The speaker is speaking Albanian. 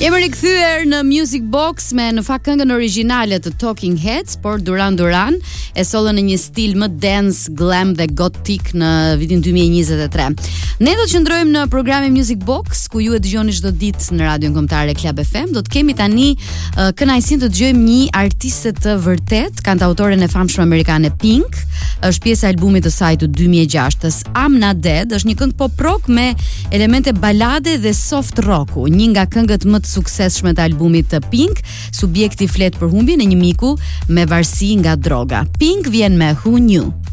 Jemi rikthyer në Music Box me në fakt këngën origjinale të Talking Heads, por Duran Duran e sollën në një stil më dance, glam dhe gothic në vitin 2023. Ne do të qëndrojmë në programin Music Box, ku ju e dëgjoni çdo ditë në radion kombëtare Club FM. Do të kemi tani kënaqësinë të dëgjojmë një artiste të vërtet, kantautoren e famshme amerikane Pink. Është pjesë e albumit të saj të 2006-s, I'm Not Dead. Është një këngë pop rock me elemente balade dhe soft rocku, një nga këngët më të suksesshme të albumit të Pink. Subjekti flet për humbjen e një miku me varësi nga droga. Pink vjen me Who Knew.